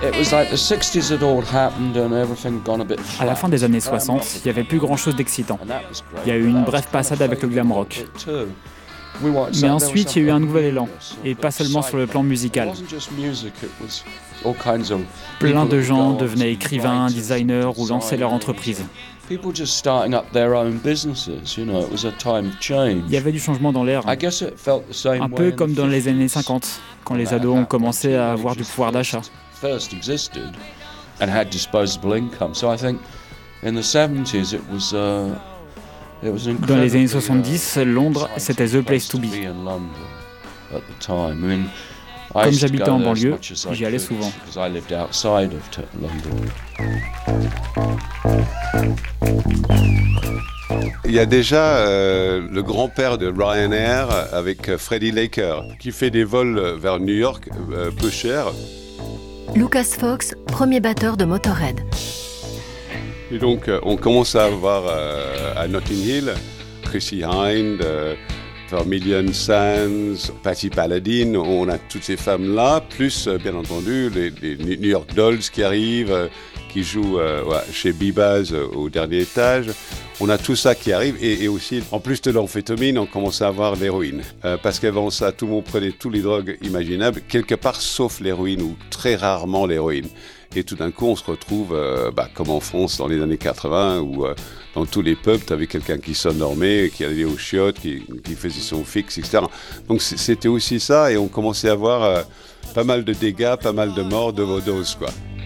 À la fin des années 60, il n'y avait plus grand-chose d'excitant. Il y a eu une brève passade avec le glam rock. Mais ensuite, il y a eu un nouvel élan, et pas seulement sur le plan musical. Plein de gens devenaient écrivains, designers ou lançaient leur entreprise. Il y avait du changement dans l'air, un peu comme dans les années 50, quand les ados ont commencé à avoir du pouvoir d'achat. Dans les années 70, Londres, c'était the place to be. Comme j'habitais en banlieue, j'y allais souvent. Il y a déjà le grand-père de Ryanair avec Freddie Laker qui fait des vols vers New York peu chers. Lucas Fox, premier batteur de Motorhead. Et donc on commence à avoir à Notting Hill Chrissie Hynde, Vermilion Sands, Patti Paladine, on a toutes ces femmes-là, plus bien entendu les New York Dolls qui arrivent, qui jouent chez Bibaz au dernier étage. On a tout ça qui arrive et aussi, en plus de l'amphétamine, on commence à avoir l'héroïne. Parce qu'avant ça, tout le monde prenait tous les drogues imaginables, quelque part sauf l'héroïne ou très rarement l'héroïne. Et tout d'un coup, on se retrouve, comme en France dans les années 80, où dans tous les pubs, tu avais quelqu'un qui s'endormait, qui allait aux chiottes, qui faisait son fixe, etc. Donc c'était aussi ça, et on commençait à avoir pas mal de dégâts, pas mal de morts, d'overdoses, quoi.